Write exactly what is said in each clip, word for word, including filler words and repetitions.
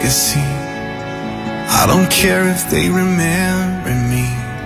legacy. I don't care if they remember me.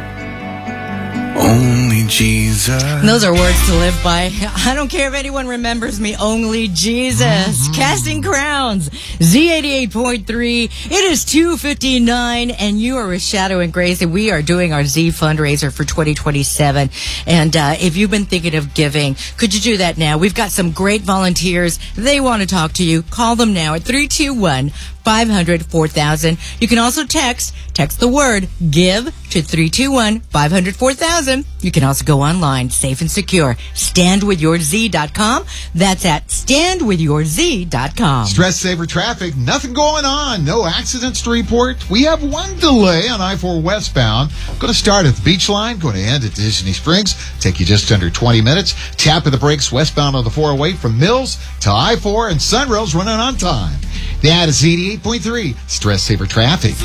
Only Jesus. Those are words to live by. I don't care if anyone remembers me. Only Jesus. Mm-hmm. Casting Crowns. Z eighty-eight point three. It is two fifty-nine, and you are with Shadow and Grace, and we are doing our Z fundraiser for twenty twenty-seven. And uh, if you've been thinking of giving, could you do that now? We've got some great volunteers. They want to talk to you. Call them now at three two one, five hundred, four thousand. You can also text, text the word GIVE to three two one, five hundred, four thousand. You can also go online, safe and secure, stand with your z dot com. That's at stand with your z dot com. Stress saver traffic, nothing going on, no accidents to report. We have one delay on I four westbound. Going to start at the Beach Line, going to end at Disney Springs, take you just under twenty minutes. Tap of the brakes westbound on the four oh eight from Mills to I four, and Sunrail's running on time. That is eighty-eight point three, Stress Saver Traffic.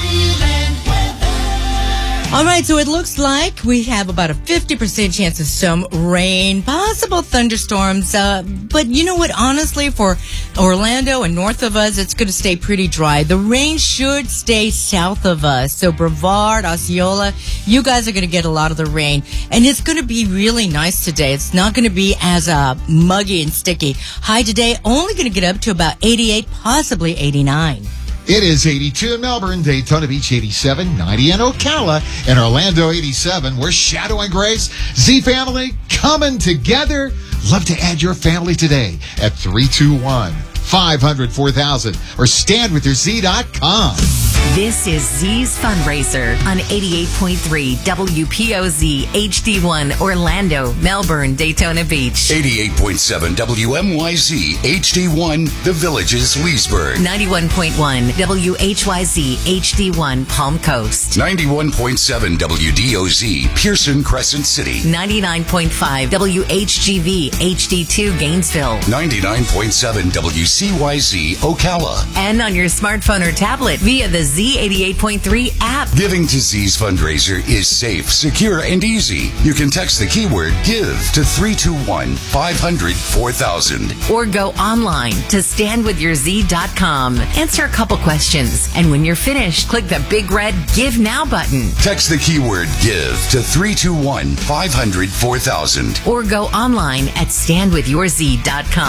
All right, so it looks like we have about a fifty percent chance of some rain, possible thunderstorms. Uh, but you know what? Honestly, for Orlando and north of us, it's going to stay pretty dry. The rain should stay south of us. So Brevard, Osceola, you guys are going to get a lot of the rain. And it's going to be really nice today. It's not going to be as uh, muggy and sticky. High today, only going to get up to about eighty-eight, possibly eighty-nine. It is eighty-two in Melbourne, Daytona Beach eighty-seven, ninety in Ocala, and Orlando eighty-seven. We're Shadow and Grace, Z Family, coming together. Love to add your family today at three two one, five hundred, four thousand or stand with your z dot com. This is Z's Fundraiser on eighty-eight point three W P O Z H D one Orlando, Melbourne, Daytona Beach. eighty-eight point seven W M Y Z H D one The Villages, Leesburg. ninety-one point one W H Y Z H D one Palm Coast. ninety-one point seven W D O Z Pearson Crescent City. ninety-nine point five W H G V H D two Gainesville. ninety-nine point seven W C Y Z Ocala. And on your smartphone or tablet via the Z eighty-eight point three app. Giving to Z's fundraiser is safe, secure, and easy. You can text the keyword GIVE to three two one, five hundred, four thousand. Or go online to stand with your z dot com. Answer a couple questions, and when you're finished, click the big red Give Now button. Text the keyword GIVE to three two one, five hundred, four thousand. Or go online at stand with your z dot com.